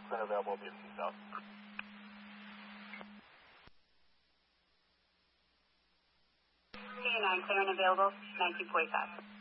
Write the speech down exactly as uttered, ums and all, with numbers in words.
Center available will be two thousand. C nine, clear and available, nineteen forty-five.